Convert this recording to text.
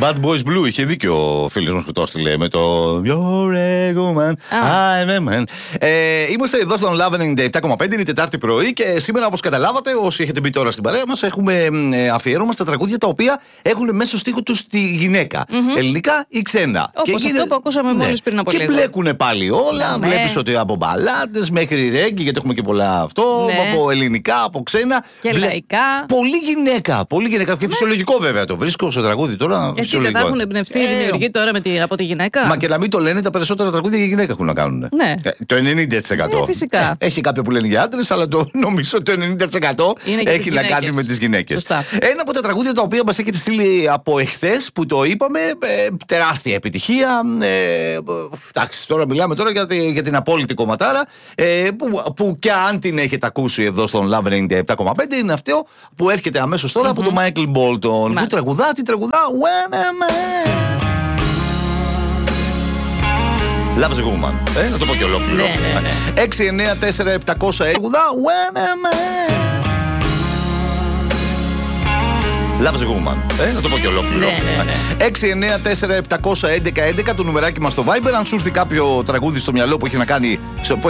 Bad Boys Blue, είχε δίκιο ο φίλος μας που το έστειλε με το You're a woman, I'm a man. Είμαστε εδώ στον Love 97,5, είναι Τετάρτη πρωί και σήμερα, όπως καταλάβατε, όσοι έχετε μπει τώρα στην παρέα μας, έχουμε αφιέρωμα στα τραγούδια τα οποία έχουν μέσω στίχο τους τη γυναίκα. Ελληνικά ή ξένα. Όπως αυτό που ακούσαμε μόλις πριν από λίγο. Και μπλέκουν πάλι όλα. Βλέπεις ότι από μπαλάντες μέχρι ρέγγι, γιατί έχουμε και πολλά αυτό, από ελληνικά, από ξένα. Και λαϊκά. Πολύ γυναίκα. Πολύ γυναίκα. Και φυσιολογικό βέβαια το βρίσκω σε τραγούδι τώρα. Έτσι δεν θα έχουν εμπνευστεί οι δημιουργοί τώρα από τη γυναίκα. Μα και να μην το λένε, τα περισσότερα τραγούδια για γυναίκα έχουν να κάνουν. Ναι. Το 90%. Φυσικά. Έχει κάποια που λένε για άντρες, αλλά νομίζω το 90% έχει να κάνει με τις γυναίκες. Σωστά. Ένα από τα τραγούδια τα οποία μας έχετε στείλει από εχθές που το είπαμε, τεράστια επιτυχία. Εντάξει, τώρα μιλάμε τώρα για την απόλυτη κομματάρα, που και αν την έχετε ακούσει εδώ στον Love 97,5, είναι αυτό που έρχεται αμέσως τώρα από τον Michael Bolton. Που τραγουδά When a man loves a woman. Να το πω και ολόκληρο. 694-700 τραγουδά When a man loves a woman. Να το πω και ολόκληρο. 694-700-1111 το νουμεράκι μας στο Viber. Αν σου έρθει κάποιο τραγούδι στο μυαλό που έχει να κάνει